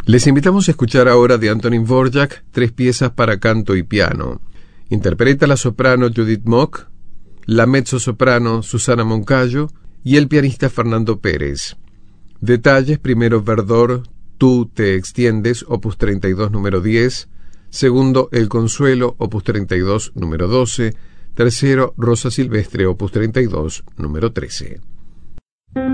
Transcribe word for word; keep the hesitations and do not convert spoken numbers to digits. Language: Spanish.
Les invitamos a escuchar ahora de Antonín Dvorak tres piezas para canto y piano. Interpreta la soprano Judith Mock, la mezzosoprano Susana Moncayo y el pianista Fernando Pérez. Detalles: primero, Verdor, Tú te extiendes, opus treinta y dos, número diez. Segundo, El Consuelo, opus treinta y dos, número doce. Tercero, Rosa Silvestre, opus treinta y dos, número trece.